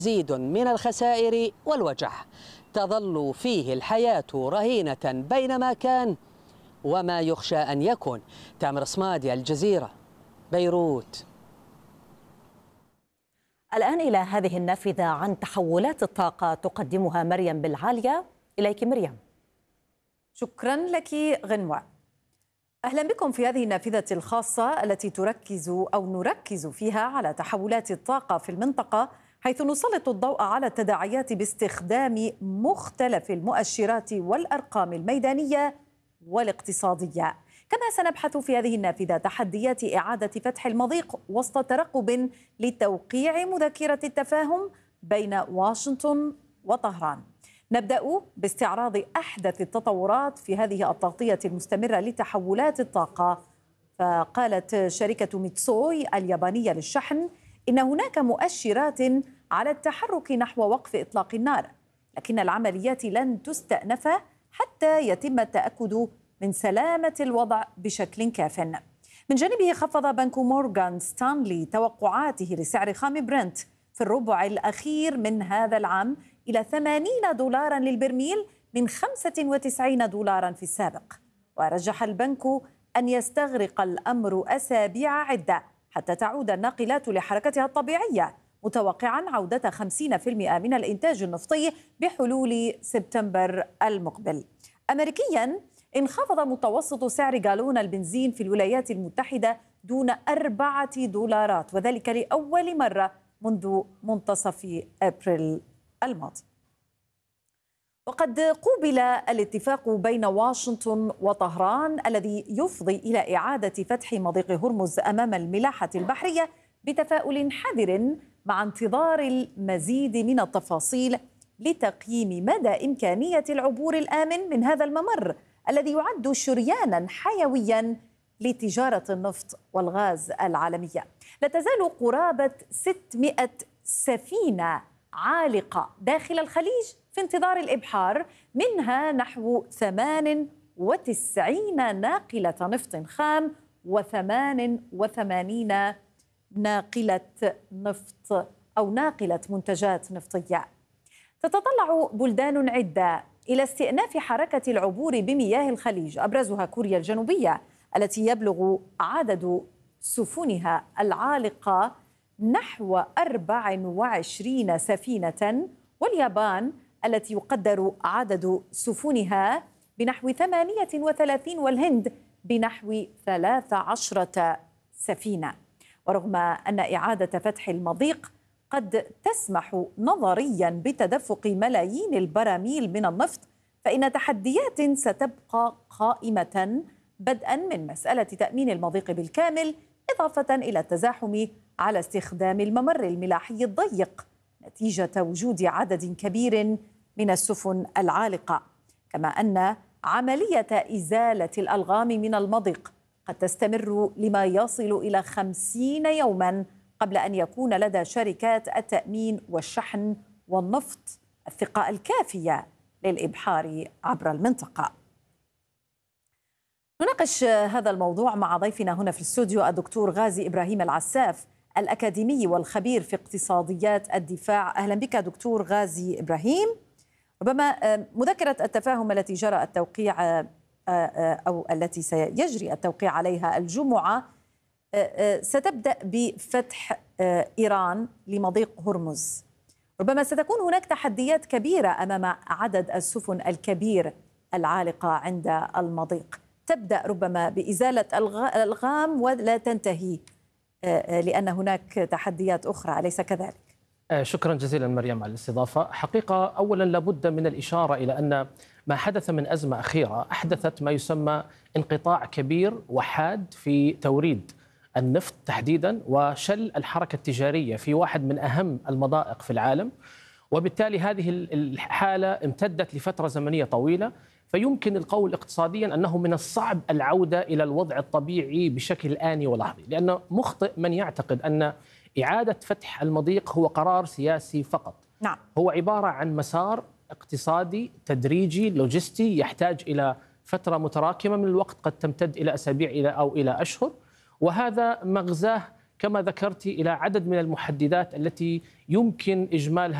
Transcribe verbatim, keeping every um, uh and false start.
مزيد من الخسائر والوجع، تظل فيه الحياة رهينة بين ما كان وما يخشى أن يكون. تامر صمادي، الجزيرة، بيروت. الآن إلى هذه النافذة عن تحولات الطاقة تقدمها مريم بالعالية. إليك مريم. شكرا لك غنوة. أهلا بكم في هذه النافذة الخاصة التي تركز أو نركز فيها على تحولات الطاقة في المنطقة، حيث نسلط الضوء على التداعيات باستخدام مختلف المؤشرات والأرقام الميدانية والاقتصادية. كما سنبحث في هذه النافذة تحديات إعادة فتح المضيق وسط ترقب لتوقيع مذكرة التفاهم بين واشنطن وطهران. نبدأ باستعراض أحدث التطورات في هذه التغطية المستمرة لتحولات الطاقة. فقالت شركة ميتسوي اليابانية للشحن إن هناك مؤشرات على التحرك نحو وقف إطلاق النار، لكن العمليات لن تستأنف حتى يتم التأكد من سلامة الوضع بشكل كاف. من جانبه خفض بنك مورغان ستانلي توقعاته لسعر خام برنت في الربع الأخير من هذا العام إلى ثمانين دولارا للبرميل من خمسة وتسعين دولارا في السابق. ورجح البنك أن يستغرق الأمر أسابيع عدة حتى تعود الناقلات لحركتها الطبيعية، متوقعا عودة خمسين بالمئة من الإنتاج النفطي بحلول سبتمبر المقبل. أمريكيا، انخفض متوسط سعر جالون البنزين في الولايات المتحدة دون أربعة دولارات، وذلك لأول مرة منذ منتصف أبريل الماضي. وقد قوبل الاتفاق بين واشنطن وطهران الذي يفضي إلى إعادة فتح مضيق هرمز أمام الملاحة البحرية بتفاؤل حذر، مع انتظار المزيد من التفاصيل لتقييم مدى إمكانية العبور الآمن من هذا الممر الذي يعد شريانا حيويا لتجارة النفط والغاز العالمية. لا تزال قرابة ستمائة سفينة عالقة داخل الخليج في انتظار الإبحار، منها نحو ثمان وتسعين ناقلة نفط خام وثمان وثمانين ناقلة نفط أو ناقلة منتجات نفطية. تتطلع بلدان عدة إلى استئناف حركة العبور بمياه الخليج، أبرزها كوريا الجنوبية التي يبلغ عدد سفنها العالقة نحو أربع وعشرين سفينة، واليابان التي يقدر عدد سفنها بنحو ثمانية وثلاثين، والهند بنحو ثلاث عشرة سفينة. ورغم أن إعادة فتح المضيق قد تسمح نظريا بتدفق ملايين البراميل من النفط، فإن تحديات ستبقى قائمة، بدءا من مسألة تأمين المضيق بالكامل، إضافة إلى التزاحم على استخدام الممر الملاحي الضيق نتيجة وجود عدد كبير من السفن العالقة. كما أن عملية إزالة الألغام من المضيق قد تستمر لما يصل إلى خمسين يوما قبل أن يكون لدى شركات التأمين والشحن والنفط الثقة الكافية للإبحار عبر المنطقة. نناقش هذا الموضوع مع ضيفنا هنا في الاستوديو الدكتور غازي إبراهيم العساف، الأكاديمي والخبير في اقتصاديات الدفاع. أهلا بك دكتور غازي إبراهيم. ربما مذكرة التفاهم التي جرى التوقيع أو التي سيجري التوقيع عليها الجمعة ستبدأ بفتح إيران لمضيق هرمز. ربما ستكون هناك تحديات كبيرة أمام عدد السفن الكبير العالقة عند المضيق. تبدأ ربما بإزالة الألغام ولا تنتهي لأن هناك تحديات أخرى، أليس كذلك؟ شكرا جزيلا مريم على الاستضافة. حقيقة أولا لابد من الإشارة إلى أن ما حدث من أزمة أخيرة أحدثت ما يسمى انقطاع كبير وحاد في توريد النفط تحديدا وشل الحركة التجارية في واحد من أهم المضائق في العالم، وبالتالي هذه الحالة امتدت لفترة زمنية طويلة، فيمكن القول اقتصاديا أنه من الصعب العودة إلى الوضع الطبيعي بشكل آني ولحظي، لأنه مخطئ من يعتقد أن إعادة فتح المضيق هو قرار سياسي فقط. نعم. هو عبارة عن مسار اقتصادي تدريجي لوجستي يحتاج إلى فترة متراكمة من الوقت، قد تمتد إلى أسابيع إلى أو إلى أشهر، وهذا مغزاه كما ذكرت إلى عدد من المحددات التي يمكن إجمالها